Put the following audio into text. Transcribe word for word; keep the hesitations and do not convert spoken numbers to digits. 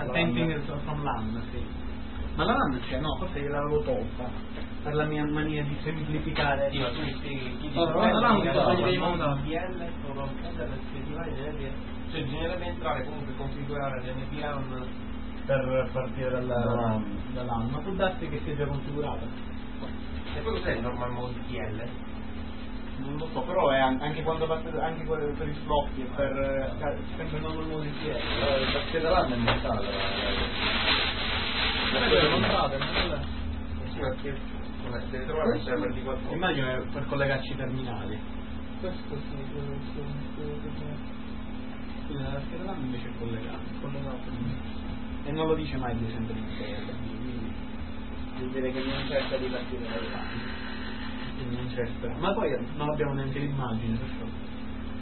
Attempting from LAN, sì. Ma la LAN c'è, no, forse gliel'avevo tolta per la mia mania di semplificare. Sì, ma tu mi spieghi chi allora, la LAN devi montare D L o non prendere le cioè bisognerebbe entrare comunque configurare l'N P RAM per partire dalla da LAN, ma può darsi che sia già configurata. E poi cos'è il normal mode D L? Non lo so, però è anche quando parte anche per i floppy e per sempre non il modo D L. La scheda LAN è montata. Ma è montata, non è. Sì, perché deve trovare un server di qualcosa. Immagino è per collegarci i terminali. Questo sì, questo la scheda LAN invece è collegata, collegato. E non lo dice mai di sempre in insieme, quindi vuol dire che non cerca di partire dal LAN. Non c'è speranza. Ma poi non abbiamo neanche l'immagine, perciò.